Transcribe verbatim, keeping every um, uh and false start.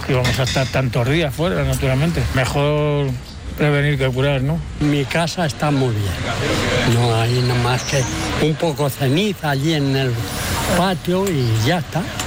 que íbamos a estar tantos días fuera, naturalmente. Mejor prevenir que curar, ¿no? Mi casa está muy bien. No hay nada más que un poco ceniza allí en el patio y ya está.